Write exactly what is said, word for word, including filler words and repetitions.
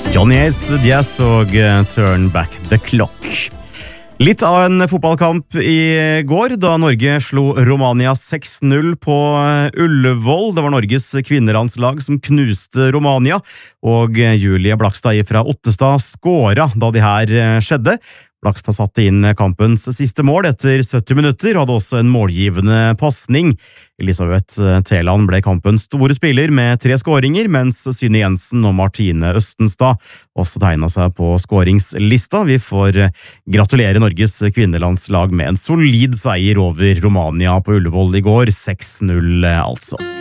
Johnny Hates, Jazz og Turn Back the Clock. Litt av en fotballkamp i går, da Norge slo Romania seks null på Ullevål. Det var Norges kvinnelandslag som knuste Romania, og Julie Blakstad fra Ottestad skåra da det her skjedde. Blakstad satte inn kampens siste mål etter sytti minutter, og hadde også en målgivende passning. Elisabeth Teland ble kampens store spiller med tre skåringer, mens Synne Jensen og Martine Østenstad også tegnet seg på skåringslista. Vi får gratulere Norges kvinnelandslag med en solid seier over Romania på Ullevål i går, seks null altså.